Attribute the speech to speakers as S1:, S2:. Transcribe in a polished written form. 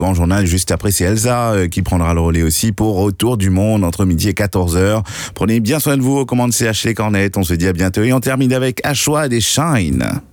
S1: Grand journal, juste après, c'est Elsa qui prendra le relais aussi pour Autour du monde entre midi et 14h. Prenez bien soin de vous aux commandes CH Les Cornettes. On se dit à bientôt et on termine avec Ashwa des Shine.